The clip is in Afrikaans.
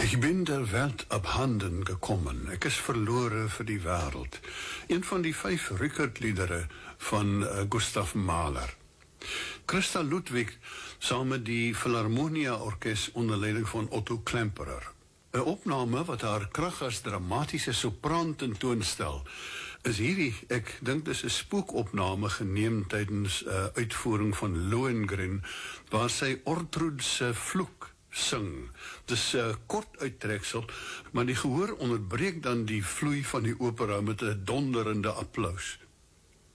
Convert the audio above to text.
Ik ben der Welt abhanden gekommen. Ek is verlore vir die wêreld. Een van die 5 Rückert-liedere van Gustav Mahler. Christa Ludwig saam met die Philharmonia Orkes onder leiding van Otto Klemperer. 'n opname wat haar krag as dramatiese sopraan tentoonstel, is hierdie, ek dink dis 'n spookopname geneem tydens uitvoering van Lohengrin, waar sy Ortrud se vloek sing. Dis 'n kort uittreksel, maar die gehoor onderbreek dan die vloei van die opera met 'n donderende applaus.